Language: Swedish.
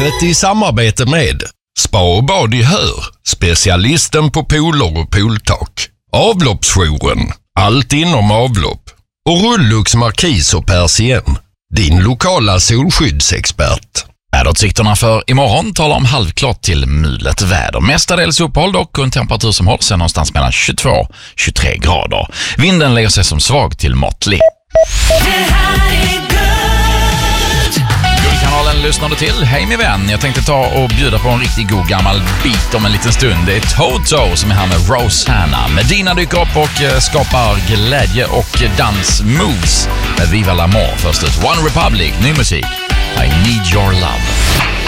livet i samarbete med Spa och bad i Hör, specialisten på pooler och pooltak. Avloppsjouren, allt inom avlopp. Och Rullux Markis och Persien, din lokala solskyddsexpert. Väderutsikterna för imorgon talar om halvklart till mulet väder. Mestadels uppehåll dock och en temperatur som håller sig någonstans mellan 22-23 grader. Vinden lägger sig som svag till måttlig. Guldkanalen lyssnar du till. Hej min vän, jag tänkte ta och bjuda på en riktigt god gammal bit om en liten stund. Det är Toto som är här med Rosanna. Medina dyker upp och skapar glädje och dansmoves med Viva l'Amour. Först ut One Republic, ny musik. I need your love.